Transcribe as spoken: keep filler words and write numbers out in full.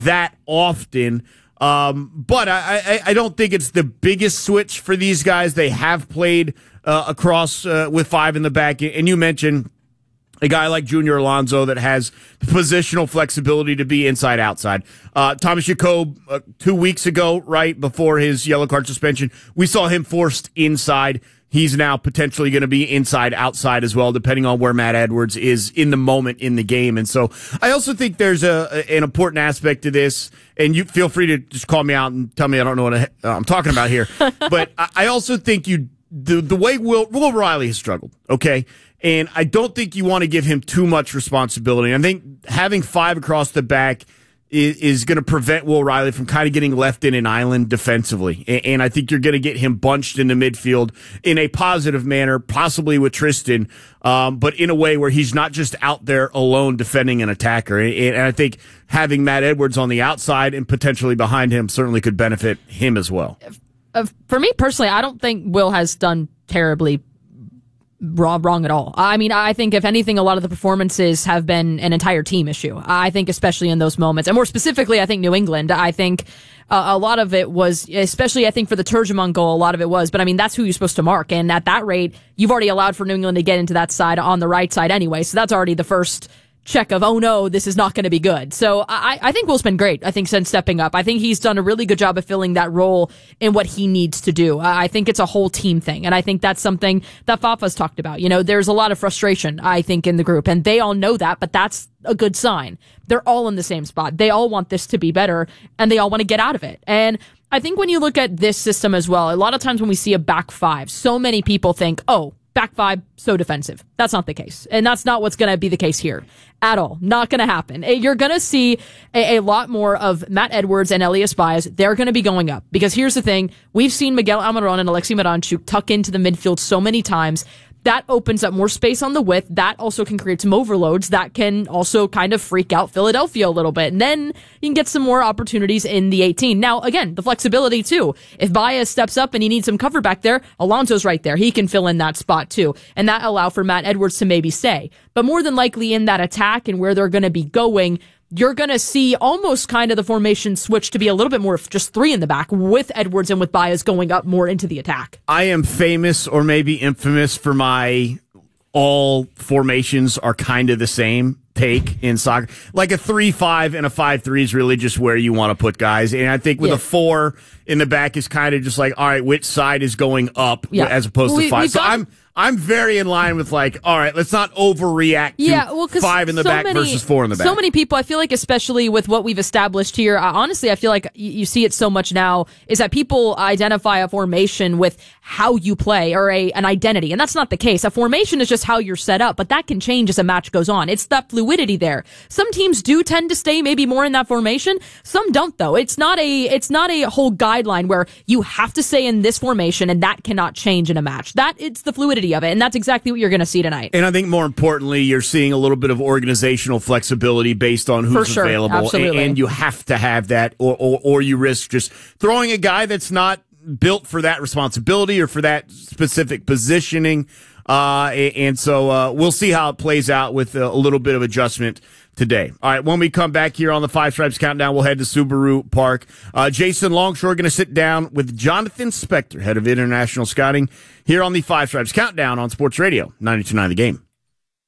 that often. Um, but I, I, I don't think it's the biggest switch for these guys. They have played uh, across uh, with five in the back. And you mentioned a guy like Junior Alonso that has positional flexibility to be inside-outside. Uh, Thomas Jacob, uh, two weeks ago, right before his yellow card suspension, we saw him forced inside. He's now potentially going to be inside-outside as well, depending on where Matt Edwards is in the moment in the game. And so I also think there's a an important aspect to this, and you feel free to just call me out and tell me I don't know what I, uh, I'm talking about here. But I also think you the, the way Will, Will Riley has struggled, okay? And I don't think you want to give him too much responsibility. I think having five across the back is, is going to prevent Will Riley from kind of getting left in an island defensively. And, and I think you're going to get him bunched in the midfield in a positive manner, possibly with Tristan, um, but in a way where he's not just out there alone defending an attacker. And, and I think having Matt Edwards on the outside and potentially behind him certainly could benefit him as well. Uh, for me personally, I don't think Will has done terribly Wrong, wrong at all. I mean, I think if anything, a lot of the performances have been an entire team issue. I think especially in those moments, and more specifically, I think New England, I think uh, a lot of it was, especially I think for the Turgeman goal, a lot of it was, but I mean, that's who you're supposed to mark. And at that rate, you've already allowed for New England to get into that side on the right side anyway. So that's already the first check of, oh no, this is not going to be good. So I, I think Will's been great, I think, since stepping up. I think he's done a really good job of filling that role in what he needs to do. I think it's a whole team thing, and I think that's something that Fafa's talked about. You know, there's a lot of frustration, I think, in the group, and they all know that, but that's a good sign. They're all in the same spot. They all want this to be better, and they all want to get out of it. And I think when you look at this system as well, a lot of times when we see a back five, so many people think, oh, back five, so defensive. That's not the case. And that's not what's going to be the case here at all. Not going to happen. You're going to see a, a lot more of Matt Edwards and Elias Baez. They're going to be going up. Because here's the thing. We've seen Miguel Almiron and Alexei Miranchuk tuck into the midfield so many times. That opens up more space on the width. That also can create some overloads. That can also kind of freak out Philadelphia a little bit. And then you can get some more opportunities in the eighteen. Now, again, the flexibility too. If Baez steps up and he needs some cover back there, Alonso's right there. He can fill in that spot too. And that allow for Matt Edwards to maybe stay. But more than likely in that attack and where they're going to be going, you're going to see almost kind of the formation switch to be a little bit more of just three in the back with Edwards and with Baez going up more into the attack. I am famous or maybe infamous for my all formations are kind of the same take in soccer. Like a three five and a five three is really just where you want to put guys. And I think with yeah. a four in the back is kind of just like, all right, which side is going up yeah. as opposed we, to five. So got- I'm I'm very in line with like, all right, let's not overreact to yeah, well, five in the so back many, versus four in the back. So many people, I feel like, especially with what we've established here, uh, honestly, I feel like you, you see it so much now, is that people identify a formation with how you play or a an identity, and that's not the case. A formation is just how you're set up, but that can change as a match goes on. It's that fluidity there. Some teams do tend to stay maybe more in that formation. Some don't, though. It's not a it's not a whole guideline where you have to stay in this formation and that cannot change in a match. That it's the fluidity of it, and that's exactly what you're going to see tonight. And I think more importantly, you're seeing a little bit of organizational flexibility based on who's For sure. available. Absolutely. And, and you have to have that, or, or, or you risk just throwing a guy that's not built for that responsibility or for that specific positioning. Uh, and so uh, we'll see how it plays out with a little bit of adjustment today. All right, when we come back here on the Five Stripes Countdown, we'll head to Subaru Park. Uh, Jason Longshore going to sit down with Jonathan Spector, head of international scouting, here on the Five Stripes Countdown on Sports Radio ninety-two point nine The Game.